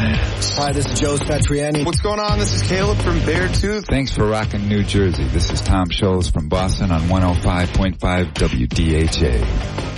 Beartooth. Hi, this is Joe Satriani. What's going on? This is Caleb from Beartooth. Thanks for rocking New Jersey. This is Tom Scholes from Boston on 105.5 WDHA.